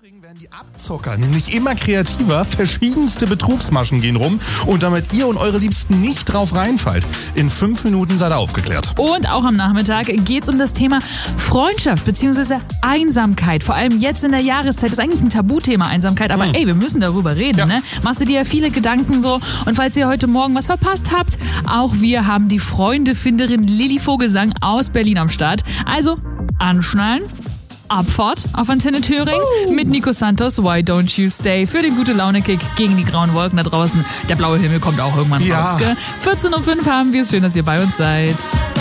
Werden die Abzocker nämlich immer kreativer, verschiedenste Betrugsmaschen gehen rum und damit ihr und eure Liebsten nicht drauf reinfallt. In 5 Minuten seid ihr aufgeklärt. Und auch am Nachmittag geht es um das Thema Freundschaft bzw. Einsamkeit. Vor allem jetzt in der Jahreszeit ist eigentlich ein Tabuthema Einsamkeit, aber wir müssen darüber reden. Ne? Machst du dir ja viele Gedanken so. Und falls ihr heute Morgen was verpasst habt, auch wir haben die Freundefinderin Lilly Vogelsang aus Berlin am Start. Also anschnallen. Abfahrt auf Antenne Thüringen mit Nico Santos, Why Don't You Stay, für den Gute-Laune-Kick gegen die grauen Wolken da draußen. Der blaue Himmel kommt auch irgendwann raus, gell? 14.05 Uhr haben wir es. Schön, dass ihr bei uns seid.